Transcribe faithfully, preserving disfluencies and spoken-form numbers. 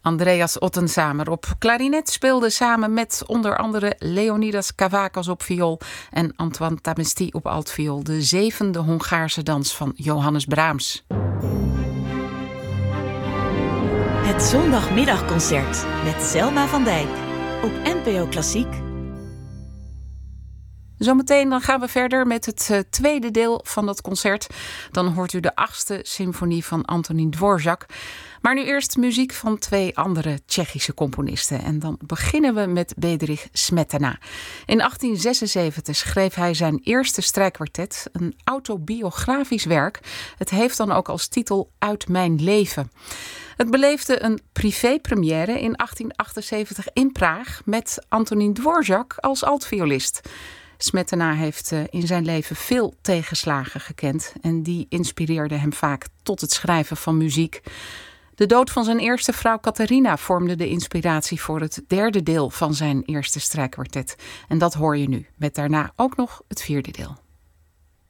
Andreas Ottensamer op klarinet speelde samen met onder andere Leonidas Kavakos op viool en Antoine Tamesti op altviool de zevende Hongaarse dans van Johannes Brahms. Het zondagmiddagconcert met Selma van Dijk op N P O Klassiek. Zometeen dan gaan we verder met het uh, tweede deel van dat concert. Dan hoort u de achtste symfonie van Antonín Dvořák. Maar nu eerst muziek van twee andere Tsjechische componisten. En dan beginnen we met Bedřich Smetana. In achttien zesenzeventig schreef hij zijn eerste strijkkwartet, een autobiografisch werk. Het heeft dan ook als titel Uit mijn leven. Het beleefde een privépremière in achttien achtenzeventig in Praag met Antonín Dvořák als altviolist. Smetana heeft in zijn leven veel tegenslagen gekend en die inspireerden hem vaak tot het schrijven van muziek. De dood van zijn eerste vrouw Catharina vormde de inspiratie voor het derde deel van zijn eerste strijkkwartet. En dat hoor je nu, met daarna ook nog het vierde deel.